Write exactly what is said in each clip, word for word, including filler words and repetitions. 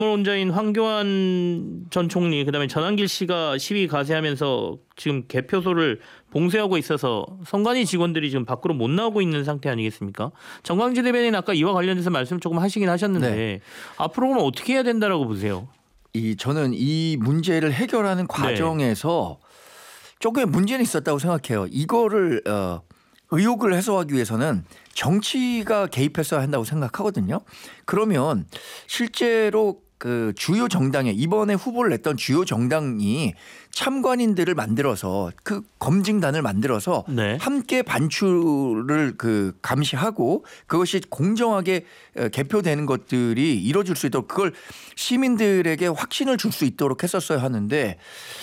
원자인 황교안 전 총리 그다음에 전한길 씨가 시위 가세하면서 지금 개표소를 봉쇄하고 있어서 선관위 직원들이 지금 밖으로 못 나오고 있는 상태 아니겠습니까? 정광재 대변인 아까 이와 관련해서 말씀 조금 하시긴 하셨는데 네. 앞으로는 어떻게 해야 된다라고 보세요? 이 저는 이 문제를 해결하는 과정에서 네. 조금의 문제는 있었다고 생각해요. 이거를 어, 의혹을 해소하기 위해서는 정치가 개입했어야 한다고 생각하거든요. 그러면 실제로 그 주요 정당에 이번에 후보를 냈던 주요 정당이 참관인들을 만들어서 그 검증단을 만들어서 네. 함께 반출을 그 감시하고 그것이 공정하게 개표되는 것들이 이루어질 수 있도록 그걸 시민들에게 확신을 줄 수 있도록 했었어야 하는데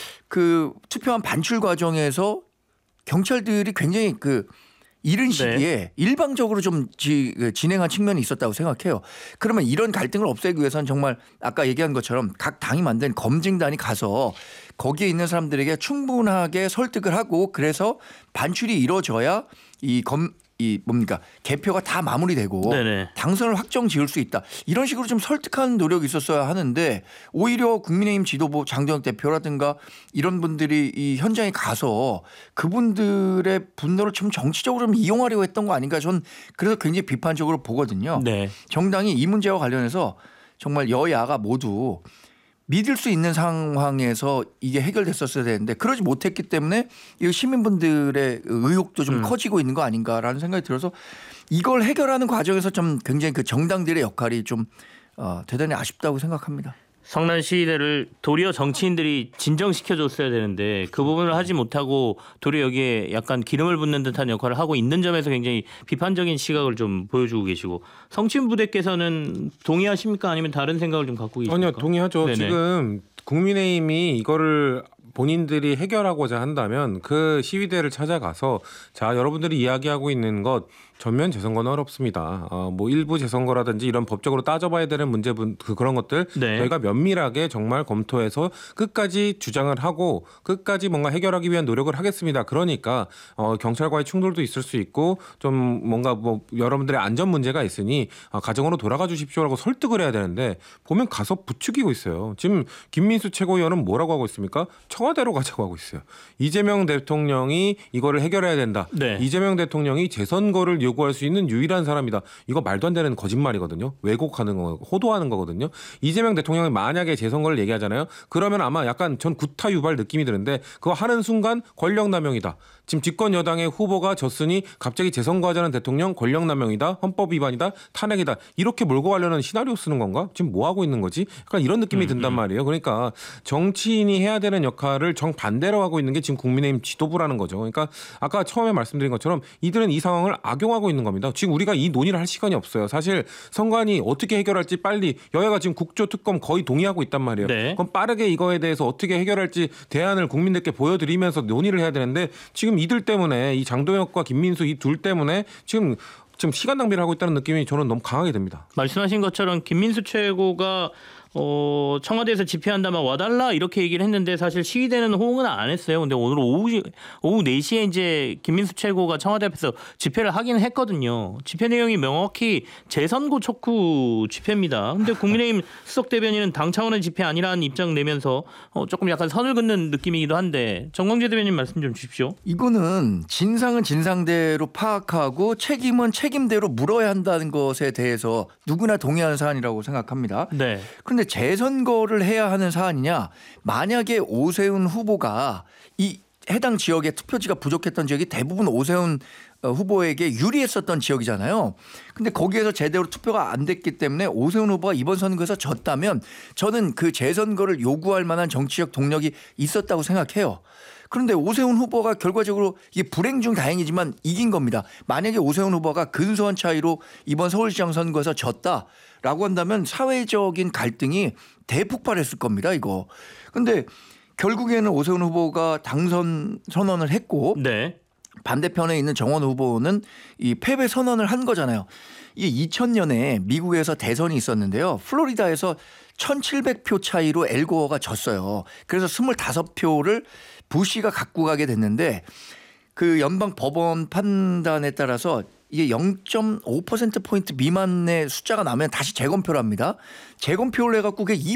그 투표한 반출 과정에서 경찰들이 굉장히 그 이른 시기에 네. 일방적으로 좀 지, 진행한 측면이 있었다고 생각해요. 그러면 이런 갈등을 없애기 위해서는 정말 아까 얘기한 것처럼 각 당이 만든 검증단이 가서 거기에 있는 사람들에게 충분하게 설득을 하고 그래서 반출이 이루어져야 이 검 이 뭡니까 개표가 다 마무리되고 네네. 당선을 확정 지을 수 있다. 이런 식으로 좀 설득하는 노력이 있었어야 하는데 오히려 국민의힘 지도부 장동혁 대표라든가 이런 분들이 이 현장에 가서 그분들의 분노를 좀 정치적으로 좀 이용하려고 했던 거 아닌가 전 그래서 굉장히 비판적으로 보거든요. 네. 정당이 이 문제와 관련해서 정말 여야가 모두 믿을 수 있는 상황에서 이게 해결됐었어야 되는데 그러지 못했기 때문에 이 시민분들의 의혹도 좀 음. 커지고 있는 거 아닌가라는 생각이 들어서 이걸 해결하는 과정에서 좀 굉장히 그 정당들의 역할이 좀 어, 대단히 아쉽다고 생각합니다. 성난 시위대를 도리어 정치인들이 진정시켜줬어야 되는데 그 부분을 하지 못하고 도리어 여기에 약간 기름을 붓는 듯한 역할을 하고 있는 점에서 굉장히 비판적인 시각을 좀 보여주고 계시고 성친 부대께서는 동의하십니까? 아니면 다른 생각을 좀 갖고 계십니까? 아니요. 동의하죠. 네네. 지금 국민의힘이 이거를 본인들이 해결하고자 한다면 그 시위대를 찾아가서 자 여러분들이 이야기하고 있는 것 전면 재선거는 어렵습니다. 어, 뭐 일부 재선거라든지 이런 법적으로 따져봐야 되는 문제 그 그런 것들 네. 저희가 면밀하게 정말 검토해서 끝까지 주장을 하고 끝까지 뭔가 해결하기 위한 노력을 하겠습니다. 그러니까 어, 경찰과의 충돌도 있을 수 있고 좀 뭔가 뭐 여러분들의 안전 문제가 있으니 어, 가정으로 돌아가 주십시오라고 설득을 해야 되는데 보면 가서 부추기고 있어요. 지금 김민수 최고위원은 뭐라고 하고 있습니까? 청와대로 가자고 하고 있어요. 이재명 대통령이 이거를 해결해야 된다. 네. 이재명 대통령이 재선거를 요구할 수 있는 유일한 사람이다. 이거 말도 안 되는 거짓말이거든요. 왜곡하는 거, 호도하는 거거든요. 이재명 대통령이 만약에 재선거를 얘기하잖아요. 그러면 아마 약간 전 구타 유발 느낌이 드는데 그거 하는 순간 권력남용이다. 지금 집권 여당의 후보가 졌으니 갑자기 재선거하자는 대통령 권력남용이다. 헌법 위반이다. 탄핵이다. 이렇게 몰고 가려는 시나리오 쓰는 건가? 지금 뭐 하고 있는 거지? 약간 이런 느낌이 든단 말이에요. 그러니까 정치인이 해야 되는 역할을 정반대로 하고 있는 게 지금 국민의힘 지도부라는 거죠. 그러니까 아까 처음에 말씀드린 것처럼 이들은 이 상황을 악용하고 있는 겁니다. 지금 우리가 이 논의를 할 시간이 없어요. 사실 선관위 어떻게 해결할지 빨리 여야가 지금 국조특검 거의 동의하고 있단 말이에요. 네. 그럼 빠르게 이거에 대해서 어떻게 해결할지 대안을 국민들께 보여드리면서 논의를 해야 되는데 지금 이들 때문에 이 장동혁과 김민수 이 둘 때문에 지금 지금 시간 낭비를 하고 있다는 느낌이 저는 너무 강하게 듭니다. 말씀하신 것처럼 김민수 최고가 어, 청와대에서 집회한다면 와달라 이렇게 얘기를 했는데 사실 시위대는 호응은 안 했어요. 근데 오늘 오후 오후 네 시에 이제 김민수 최고가 청와대 앞에서 집회를 하긴 했거든요. 집회 내용이 명확히 재선거 촉구 집회입니다. 근데 국민의힘 수석 대변인은 당 차원의 집회 아니라는 입장 내면서 어, 조금 약간 선을 긋는 느낌이기도 한데 정광재 대변인 말씀 좀 주십시오. 이거는 진상은 진상대로 파악하고 책임은 책임대로 물어야 한다는 것에 대해서 누구나 동의하는 사안이라고 생각합니다. 네. 그런데 재선거를 해야 하는 사안이냐? 만약에 오세훈 후보가 이 해당 지역의 투표지가 부족했던 지역이 대부분 오세훈 후보에게 유리했었던 지역이잖아요. 근데 거기에서 제대로 투표가 안 됐기 때문에 오세훈 후보가 이번 선거에서 졌다면 저는 그 재선거를 요구할 만한 정치적 동력이 있었다고 생각해요. 그런데 오세훈 후보가 결과적으로 이게 불행 중 다행이지만 이긴 겁니다. 만약에 오세훈 후보가 근소한 차이로 이번 서울시장 선거에서 졌다라고 한다면 사회적인 갈등이 대폭발했을 겁니다. 이거. 그런데 결국에는 오세훈 후보가 당선 선언을 했고 네. 반대편에 있는 정원 후보는 이 패배 선언을 한 거잖아요. 이게 이천 년에 미국에서 대선이 있었는데요. 플로리다에서 천칠백 표 차이로 엘고어가 졌어요. 그래서 이십오 표를 부시가 갖고 가게 됐는데 그 연방 법원 판단에 따라서 이게 영 점 오 퍼센트 포인트 미만의 숫자가 나면 다시 재검표를 합니다. 재검표를 해갖고 그게 이